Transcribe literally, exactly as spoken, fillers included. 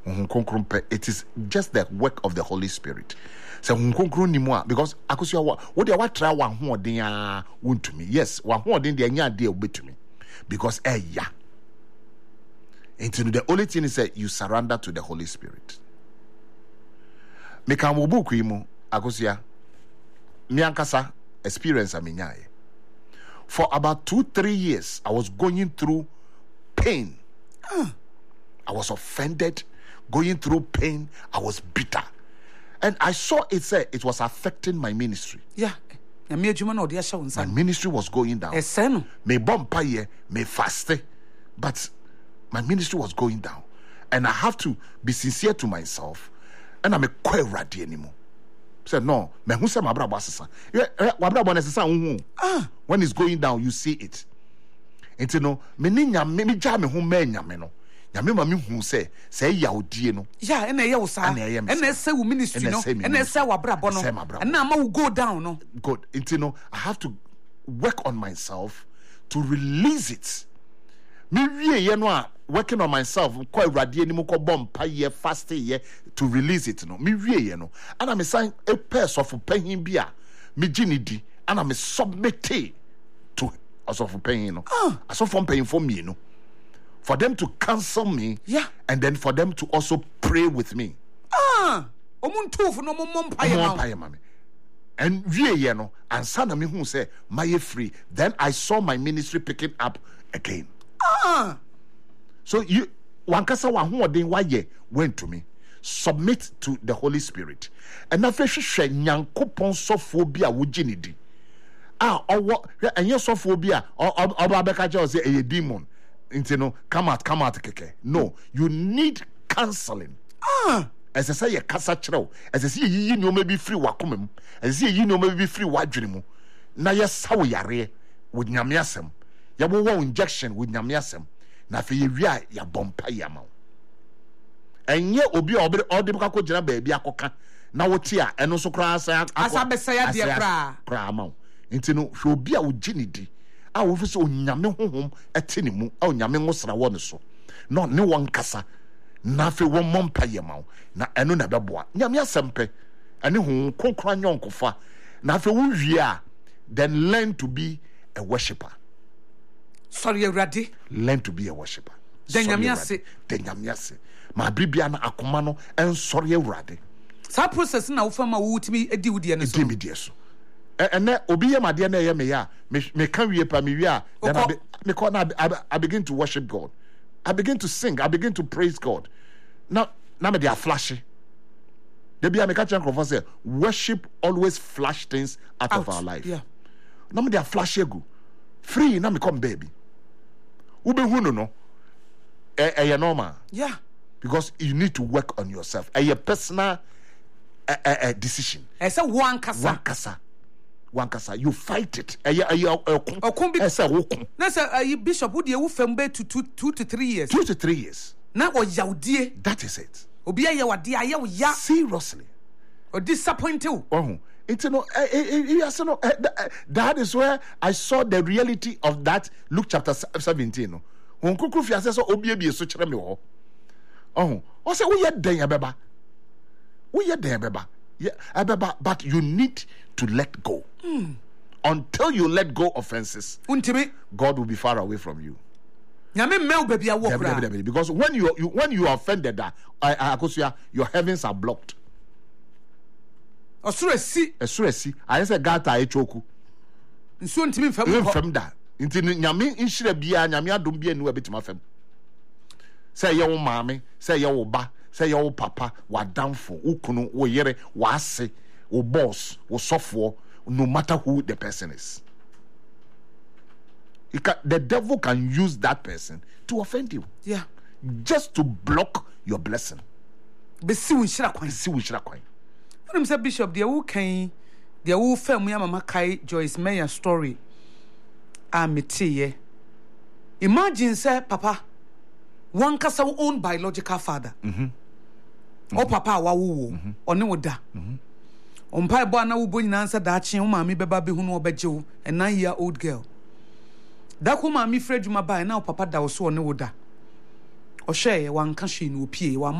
It is just the work of the Holy Spirit. So because akosia what they what try one ho den a won to me. Yes, one ho den dey anya dey obey to me. Because eh ya. Until the only thing is that you surrender to the Holy Spirit. Me kan wo book yi mu akosia me ankasa experience aminyaye. For about two three years I was going through pain. Uh. I was offended, going through pain. I was bitter. And I saw it say it was affecting my ministry. Yeah. My ministry was going down. Me bompaye, me faste. But my ministry was going down. And I have to be sincere to myself. And I'm a quite ready anymore. Said no, me who say my brother sasa. Ah, when it's going down, you see it. And you know, me ni nyame me ja me ho me nyame no. Nyame ma me hu say say yaudie no. Yeah, and e sa. And e say wo ministry no. And e say wa brabo no. And na ma will go down no. Good. And you know, I have to work on myself to release it. Me wie ye no a working on myself quite radie ni mo ko bompa ye fast ye to release it no. Me wie ye no. And I'm saying a person of pain bi a me ginidi and I'm submit to as of pain no. As of pain for me no. For them to counsel me, yeah, and then for them to also pray with me. Ah, omuntu no mom and we you know, and son me who say my free. Then I saw my ministry picking up again. Ah, so you one kasa one who den why went to me. Submit to the Holy Spirit. And na fresh hwe nyankopon sophobia wo ginidi. Ah, or and your sophobia or Abeka just say a demon. You know, come out, come out, keke. No, you need counseling. Ah, as I say, you kasa chro. As I see, you know, maybe free wakumem. As I see, you know, maybe free wadrimu. Na ya sawo yare with nyamiasem. Ya wo wo injection with nyamiasem. Na fe yewia ya bompa yama. Enye obi obi odi buka ko jina baabi akoka. Na wo ti a eno so kra asa asa besaya de kra. Kra ma. Nti no hwe obi a wo ginidi. A wo fese onyame honhom ete ne mu a onyame ngosra wo ne so no ne won kasa na fe wo mompa yema na eno na beboa nyame asempe ene hu konkra nyonkofa na fe wo wie a then learn to be a worshipper. Sorry Awurade, learn to be a worshipper. Den nyame ase den nyame ase ma bibia na akoma no en sorry Awurade. Sa process na wo fama wo utimi edi wudi ne so edi medie so and obi ye made na ye me ya me kan wie pa me wie a then I, be, me call, I, I, I begin to worship God. I begin to sing, I begin to praise God. Now now me they are flashy. They be a me catch and say worship always flash things out, out of our life. Yeah. Now me they are flashy go. Free now me come baby. Ube hu no no. Eh eh normal. Yeah. Because you need to work on yourself. A personal a, a, a decision. I say one kasa. One kasa. One kasa, you fight it. Aye aye okun be say okun. Na say bishop wo de wo fam be to two, two to three years. Two to three years. Na o yawdie. That is it. Obi aye wade aye wo ya. Seriously. O disappoint you. Oh. It's no yes no that is where I saw the reality of that. Luke chapter seventeen no. Won kukru fi ase so obi ebie so kire me ho. Oh. O say wo ye den abeba. Wo ye den abeba. Yeah, abeba, but you need to let go. Mm. Until you let go offenses, Untimi, God will be far away from you. Because Because when you, you when you are offended, that uh, uh, your heavens are blocked. Osuresi, Osuresi. I say gata echoku. Nso ntimi fam ko. Fam da. Nti nyame nhire bia nyame adom bia nu abetima fam. Say ye wo maame, say ye wo ba, say ye wo papa, wa damfo, wo kunu, wo yere, wa ase, wo boss, wo sofo, no matter who the person is. It can, the devil can use that person to offend you. Yeah. Just to block your blessing. Besi wo nhira kwan. Besi wo nhira kwan. I'm say Bishop, the who can the who fam ya mama kai Joyce Meyer story. Ah metiye. Imagine say papa one kasa own biological father. Mhm. O papa wa wo one wo da. Mhm. On pai bo na wo bo nyina nsa da ache wo maami beba be hu no obeje wo a nine year old girl. Da ko maami frejuma bai na o papa da wo so one wo da. O hwe wan ka hwe no opie wa